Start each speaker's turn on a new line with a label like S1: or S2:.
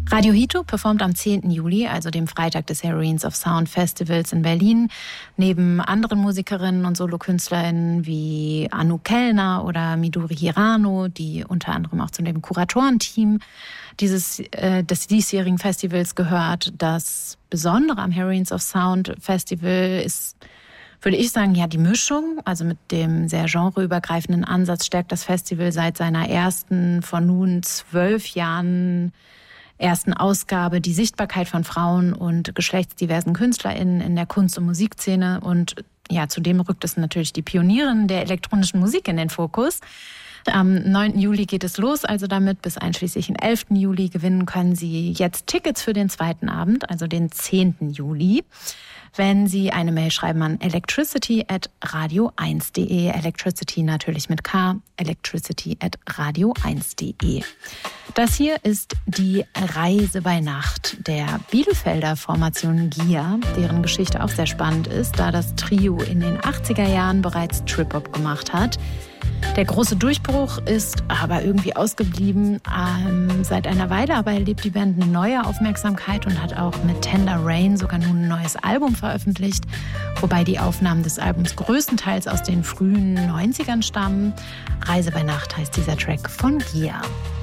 S1: Radio Hito performt am 10. Juli, also dem Freitag des Heroines of Sound Festivals in Berlin, neben anderen Musikerinnen und Solokünstlerinnen wie Anu Kellner oder Midori Hirano, die unter anderem auch zu dem Kuratorenteam des diesjährigen Festivals gehört. Das Besondere am Heroines of Sound Festival ist, würde ich sagen, ja, die Mischung. Also mit dem sehr genreübergreifenden Ansatz stärkt das Festival seit seiner ersten, vor nun 12 Jahren ersten Ausgabe die Sichtbarkeit von Frauen und geschlechtsdiversen KünstlerInnen in der Kunst- und Musikszene. Und ja, zudem rückt es natürlich die Pionierin der elektronischen Musik in den Fokus. Am 9. Juli geht es los, also damit bis einschließlich den 11. Juli. Gewinnen können Sie jetzt Tickets für den zweiten Abend, also den 10. Juli. Wenn Sie eine Mail schreiben an electricity@radio1.de. Electricity natürlich mit K, electricity@radio1.de. Das hier ist die Reise bei Nacht der Bielefelder Formation GIA, deren Geschichte auch sehr spannend ist, da das Trio in den 80er Jahren bereits Trip-Hop gemacht hat. Der große Durchbruch ist aber irgendwie ausgeblieben. Seit einer Weile aber erlebt die Band eine neue Aufmerksamkeit und hat auch mit Tender Rain sogar nun ein neues Album veröffentlicht, wobei die Aufnahmen des Albums größtenteils aus den frühen 90ern stammen. Reise bei Nacht heißt dieser Track von GIA.